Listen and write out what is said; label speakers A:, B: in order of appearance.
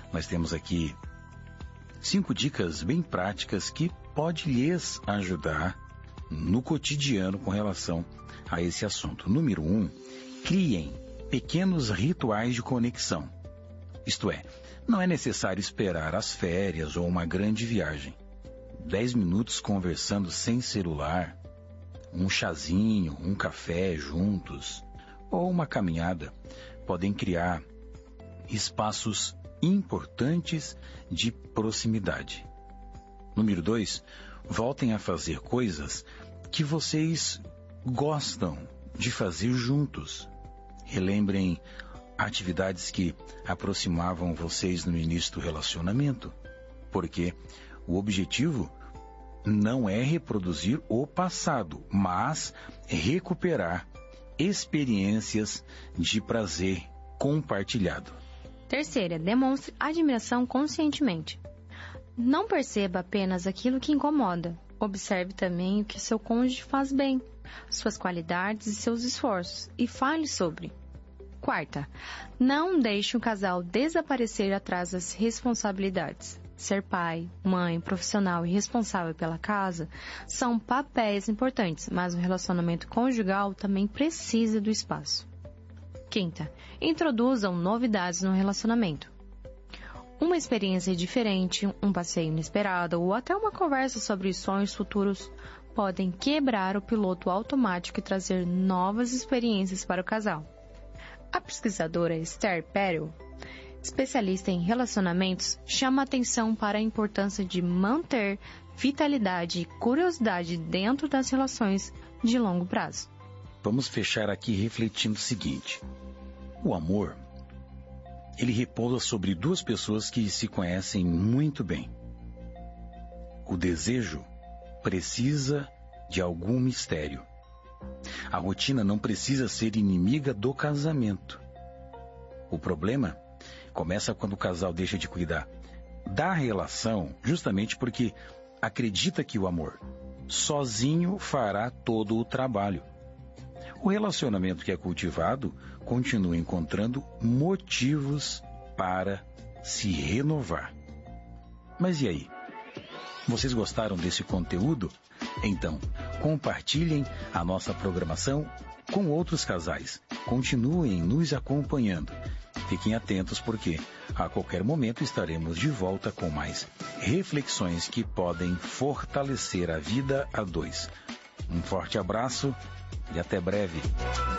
A: Nós temos aqui 5 dicas bem práticas que pode lhes ajudar no cotidiano com relação a esse assunto. Número 1, criem pequenos rituais de conexão. Isto é, não é necessário esperar as férias ou uma grande viagem. 10 minutos conversando sem celular, um chazinho, um café juntos ou uma caminhada podem criar espaços importantes de proximidade. Número 2, voltem a fazer coisas que vocês gostam de fazer juntos. Relembrem atividades que aproximavam vocês no início do relacionamento, porque o objetivo não é reproduzir o passado, mas recuperar experiências de prazer compartilhado.
B: Terceira, demonstre admiração conscientemente. Não perceba apenas aquilo que incomoda. Observe também o que seu cônjuge faz bem, suas qualidades e seus esforços, e fale sobre. Quarta, não deixe o casal desaparecer atrás das responsabilidades. Ser pai, mãe, profissional e responsável pela casa são papéis importantes, mas o relacionamento conjugal também precisa do espaço. Quinta, introduzam novidades no relacionamento. Uma experiência diferente, um passeio inesperado ou até uma conversa sobre sonhos futuros podem quebrar o piloto automático e trazer novas experiências para o casal. A pesquisadora Esther Perel, especialista em relacionamentos, chama atenção para a importância de manter vitalidade e curiosidade dentro das relações de longo prazo.
A: Vamos fechar aqui refletindo o seguinte: o amor, ele repousa sobre 2 pessoas que se conhecem muito bem. O desejo precisa de algum mistério. A rotina não precisa ser inimiga do casamento. O problema começa quando o casal deixa de cuidar da relação, justamente porque acredita que o amor sozinho fará todo o trabalho. O relacionamento que é cultivado continua encontrando motivos para se renovar. Mas e aí? Vocês gostaram desse conteúdo? Então, compartilhem a nossa programação com outros casais. Continuem nos acompanhando. Fiquem atentos porque a qualquer momento estaremos de volta com mais reflexões que podem fortalecer a vida a 2. Um forte abraço e até breve.